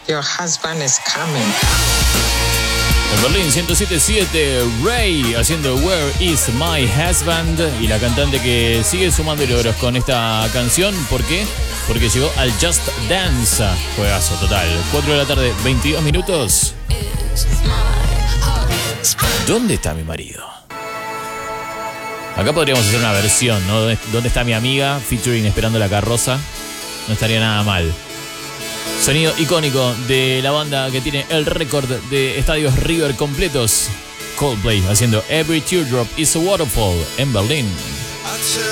Your husband is coming. En Berlín 107.7, Ray haciendo Where is my husband, y la cantante que sigue sumando logros con esta canción. ¿Por qué? Porque llegó al Just Dance. Juegazo total. 4 de la tarde, 22 minutos. ¿Dónde está mi marido? Acá podríamos hacer una versión, ¿no? ¿Dónde está mi amiga? Featuring Esperando la Carroza. No estaría nada mal. Sonido icónico de la banda que tiene el récord de estadios River completos. Coldplay haciendo Every Teardrop is a Waterfall en Berlín.